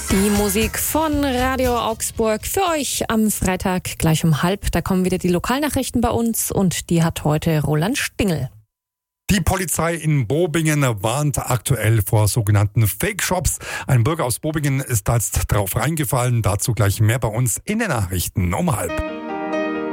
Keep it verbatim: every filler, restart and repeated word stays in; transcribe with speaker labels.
Speaker 1: Die Musik von Radio Augsburg für euch am Freitag gleich um halb. Da kommen wieder die Lokalnachrichten bei uns und die hat heute Roland Stingel.
Speaker 2: Die Polizei in Bobingen warnt aktuell vor sogenannten Fake-Shops. Ein Bürger aus Bobingen ist da jetzt drauf reingefallen. Dazu gleich mehr bei uns in den Nachrichten um halb.